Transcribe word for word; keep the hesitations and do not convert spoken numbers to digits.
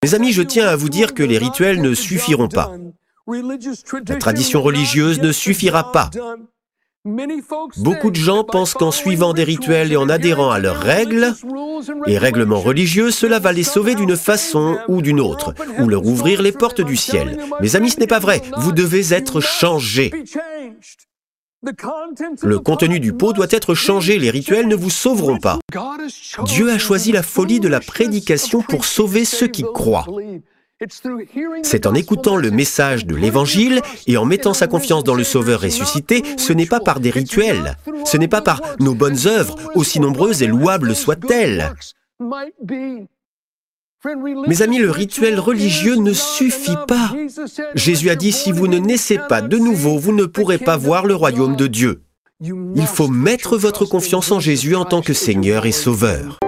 Mes amis, je tiens à vous dire que les rituels ne suffiront pas. La tradition religieuse ne suffira pas. Beaucoup de gens pensent qu'en suivant des rituels et en adhérant à leurs règles et règlements religieux, cela va les sauver d'une façon ou d'une autre, ou leur ouvrir les portes du ciel. Mes amis, ce n'est pas vrai. Vous devez être changés. Le contenu du pot doit être changé. Les rituels ne vous sauveront pas. Dieu a choisi la folie de la prédication pour sauver ceux qui croient. C'est en écoutant le message de l'Évangile et en mettant sa confiance dans le Sauveur ressuscité, ce n'est pas par des rituels, ce n'est pas par nos bonnes œuvres, aussi nombreuses et louables soient-elles. Mes amis, le rituel religieux ne suffit pas. Jésus a dit, si vous ne naissez pas de nouveau, vous ne pourrez pas voir le royaume de Dieu. Il faut mettre votre confiance en Jésus en tant que Seigneur et Sauveur.